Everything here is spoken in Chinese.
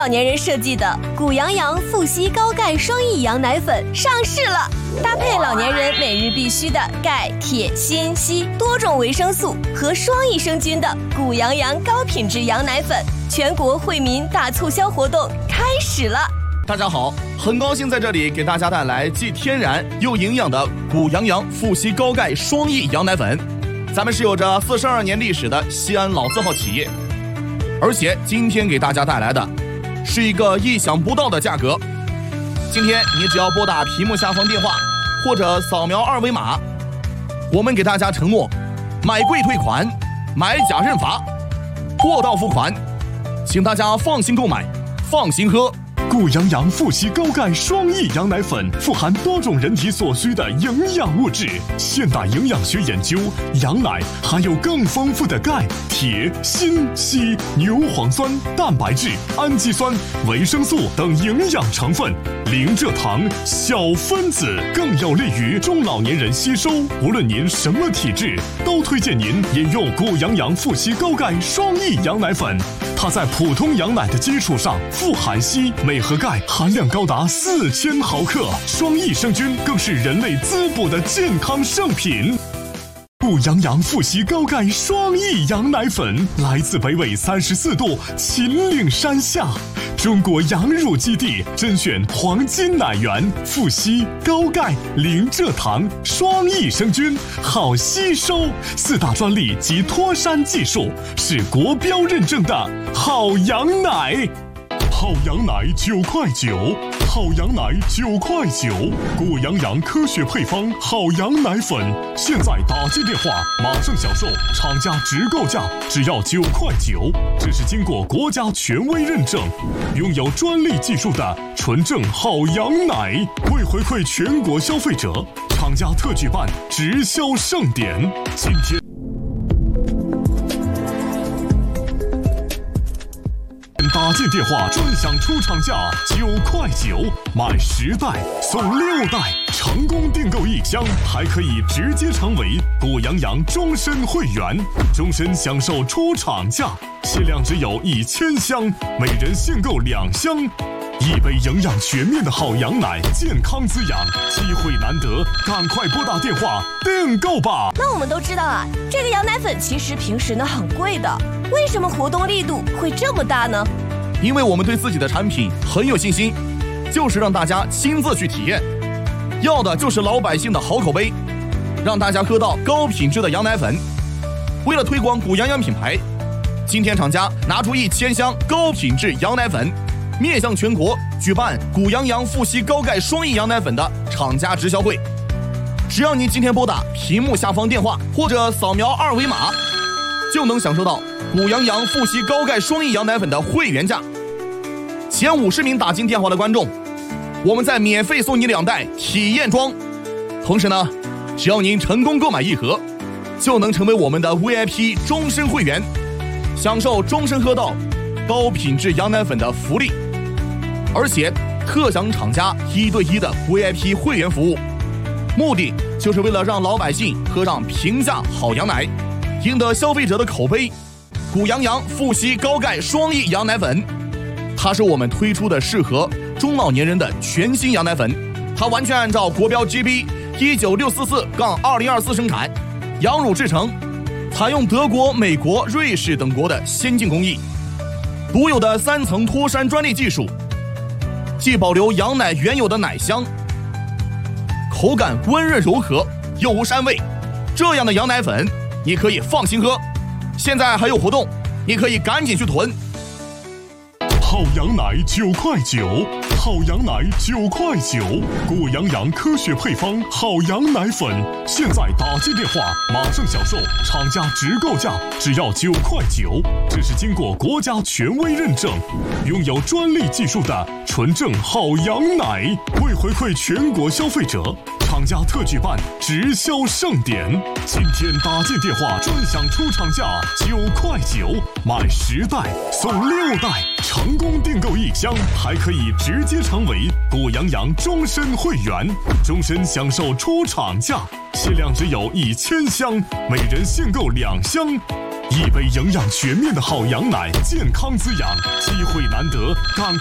老年人设计的谷羊羊富硒高钙双益羊奶粉上市了，搭配老年人每日必需的钙、铁、锌、硒多种维生素和双益生菌的谷羊羊高品质羊奶粉，全国惠民大促销活动开始了。 大家好，很高兴在这里给大家带来既天然又营养的谷羊羊富硒高钙双益羊奶粉。咱们是有着42年历史的西安老字号企业，而且今天给大家带来的是一个意想不到的价格。今天你只要拨打屏幕下方电话或者扫描二维码，我们给大家承诺买贵退款，买假认罚，货到付款，请大家放心购买，放心喝。 谷羊羊富硒高钙双益羊奶粉富含多种人体所需的营养物质。现代营养学研究，羊奶含有更丰富的钙、铁、锌、硒、牛磺酸、蛋白质、氨基酸、维生素等营养成分，零蔗糖、小分子，更有利于中老年人吸收。无论您什么体质，都推荐您饮用谷羊羊富硒高钙双益羊奶粉。它在普通羊奶的基础上富含硒、镁和钙，含量高达4000毫克，双益生菌更是人类滋补的健康圣品。谷羊羊富硒高钙双益羊奶粉来自北纬34度秦岭山下，中国羊乳基地甄选黄金奶源，富硒、高钙、零蔗糖，双益生菌，好吸收，4大专利及脱山技术，是国标认证的好羊奶。好羊奶9块9，好羊奶9块9，谷羊羊科学配方好羊奶粉，现在打进电话马上享受厂家直购价，只要9块9，这是经过国家权威认证，拥有专利技术的纯正好羊奶。为回馈全国消费者，厂家特举办直销盛典，今天打进电话专享出厂价9块9，买10袋送6袋，成功订购1箱还可以直接成为谷羊羊终身会员，终身享受出厂价，限量只有1000箱，每人限购2箱。一杯营养全面的好羊奶，健康滋养，机会难得，赶快拨打电话订购吧。 那我们都知道啊，这个羊奶粉其实平时呢很贵的，为什么活动力度会这么大呢？ 因为我们对自己的产品很有信心，就是让大家亲自去体验，要的就是老百姓的好口碑，让大家喝到高品质的羊奶粉。为了推广谷羊羊品牌，今天厂家拿出1000箱高品质羊奶粉，面向全国举办谷羊羊富硒高钙双益羊奶粉的厂家直销会。只要您今天拨打屏幕下方电话或者扫描二维码，就能享受到谷羊羊富硒高钙双益羊奶粉的会员价。前50名打进电话的观众，我们再免费送你2袋体验装。同时呢，只要您成功购买1盒，就能成为我们的 VIP 终身会员，享受终身喝到高品质羊奶粉的福利，而且特享厂家1对1的 VIP 会员服务，目的就是为了让老百姓喝上平价好羊奶，赢得消费者的口碑。谷羊羊富硒高钙双益羊奶粉，它是我们推出的适合中老年人的全新羊奶粉，它完全按照国标 GB 19644-2024生产，羊乳制成，采用德国、美国、瑞士等国的先进工艺，独有的3层脱山专利技术，既保留羊奶原有的奶香，口感温润柔和又无膻味，这样的羊奶粉你可以放心喝。现在还有活动，你可以赶紧去囤。 好羊奶9块9，好羊奶9块9，谷羊羊科学配方好羊奶粉，现在打进电话马上享受厂家直购价，只要9块9，这是经过国家权威认证，拥有专利技术的纯正好羊奶。为回馈全国消费者，厂家特举办直销盛典，今天打进电话专享出厂价9块9，买10袋送6袋，成功订购1箱还可以直接成为谷羊羊终身会员，终身享受出厂价，限量只有1000箱，每人限购2箱。 一杯营养全面的好羊奶，健康滋养，机会难得，赶